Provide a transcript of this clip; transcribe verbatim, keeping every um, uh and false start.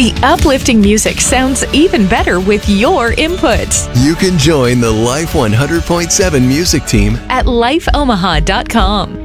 The uplifting music sounds even better with your input You can join the Life one hundred point seven music team at life omaha dot com.